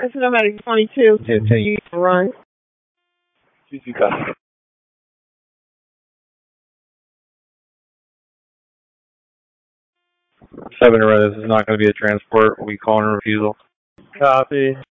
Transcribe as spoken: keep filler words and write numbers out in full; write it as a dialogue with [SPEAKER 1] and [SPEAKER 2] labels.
[SPEAKER 1] It's number twenty-two to you to run.
[SPEAKER 2] Two two copy. Seven to red, this is not going to be a transport. We call in a refusal.
[SPEAKER 3] Copy.